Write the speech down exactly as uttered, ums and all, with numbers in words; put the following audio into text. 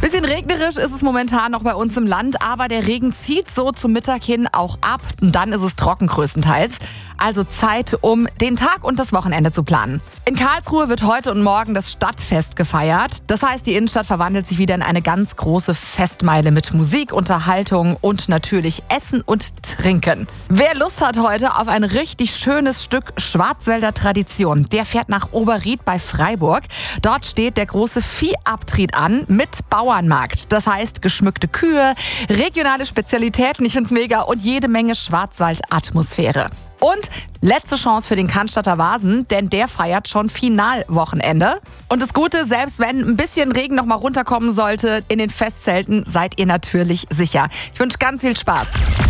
Bisschen regnerisch ist es momentan noch bei uns im Land, aber der Regen zieht so zum Mittag hin auch ab. Und dann ist es trocken größtenteils. Also Zeit, um den Tag und das Wochenende zu planen. In Karlsruhe wird heute und morgen das Stadtfest gefeiert. Das heißt, die Innenstadt verwandelt sich wieder in eine ganz große Festmeile mit Musik, Unterhaltung und natürlich Essen und Trinken. Wer Lust hat heute auf ein richtig schönes Stück Schwarzwälder Tradition, der fährt nach Oberried bei Freiburg. Dort steht der große Viehabtrieb an mit Bauernmarkt. Das heißt geschmückte Kühe, regionale Spezialitäten, ich find's mega, und jede Menge Schwarzwaldatmosphäre. Und letzte Chance für den Cannstatter Vasen, denn der feiert schon Finalwochenende. Und das Gute, selbst wenn ein bisschen Regen noch mal runterkommen sollte, in den Festzelten seid ihr natürlich sicher. Ich wünsche ganz viel Spaß.